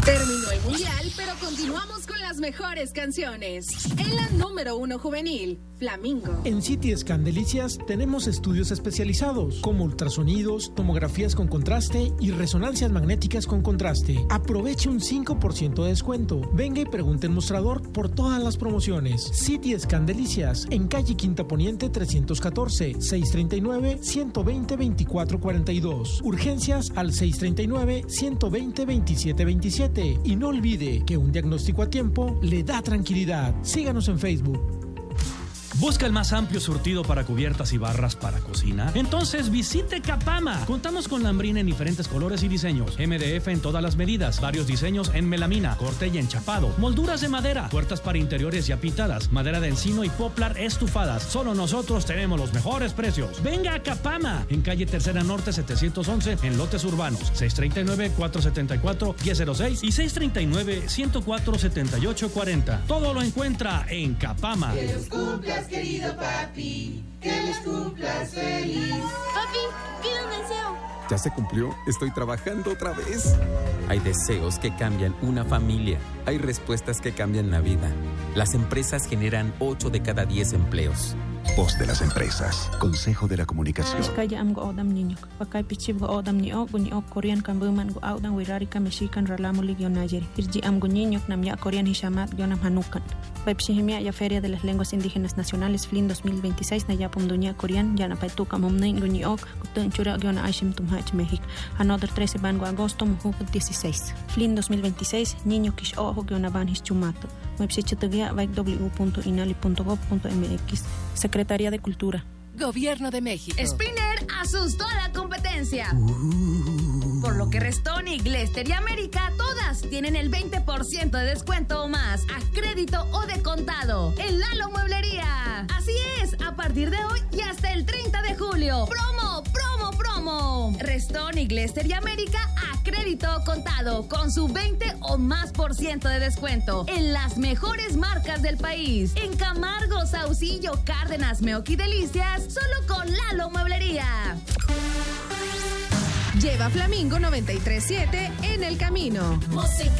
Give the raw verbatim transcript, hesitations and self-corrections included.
Terminó el mundial, pero continuamos con las mejores canciones. En la número uno juvenil, Flamingo. En City Scan Delicias tenemos estudios especializados como ultrasonidos, tomografías con contraste y resonancias magnéticas con contraste. Aproveche un cinco por ciento de descuento. Venga y pregunte en mostrador por todas las promociones. City Scan Delicias, en calle Quinta Poniente trescientos catorce, seiscientos treinta y nueve, ciento veinte, veinticuatro cuarenta y dos. Urgencias al seiscientos treinta y nueve, ciento veinte, veintisiete veintisiete. Y no olvide que un diagnóstico a tiempo le da tranquilidad. Síganos en Facebook. ¿Busca el más amplio surtido para cubiertas y barras para cocina? Entonces visite Capama. Contamos con lambrina en diferentes colores y diseños. M D F en todas las medidas. Varios diseños en melamina, corte y enchapado. Molduras de madera. Puertas para interiores ya pintadas. Madera de encino y poplar estufadas. Solo nosotros tenemos los mejores precios. Venga a Capama. En calle Tercera Norte setecientos once en lotes urbanos. seiscientos treinta y nueve, cuatrocientos setenta y cuatro, diez cero seis y seiscientos treinta y nueve, ciento cuatro, setenta y ocho cuarenta. Todo lo encuentra en Capama. Que los cumplas, querido papi, que les cumplas feliz. Papi, pide un deseo. ¿Ya se cumplió? Estoy trabajando otra vez. Hay deseos que cambian una familia. Hay respuestas que cambian la vida. Las empresas generan ocho de cada diez empleos. Voz de las empresas. Consejo de la Comunicación. Pepsihimia ya Feria de las Lenguas Indígenas Nacionales F L I N dos mil veintiséis na yapum dunia Korean ya na paituka momnen guniok kutun chura giona Aishim Tumhach México. Another trece bango agosto mujuk dieciséis. F L I N dos mil veintiséis niño kish ojo giona banhis chumato. Website vaik w punto inali punto gov punto m x. Secretaría de Cultura. Gobierno de México. Sprinter asustó a la competencia. Uh. Por lo que Restón, Glester y América todas tienen el veinte por ciento de descuento o más a crédito o de contado en Lalo Mueblería. Así es, a partir de hoy y hasta el treinta de julio. Promo, promo, promo. Restón, Glester y América a crédito o contado con su veinte o más por ciento de descuento en las mejores marcas del país. En Camargo, Saucillo, Cárdenas, Meoqui Delicias, solo con Lalo Mueblería. Lleva Flamingo noventa y tres punto siete en el camino. Música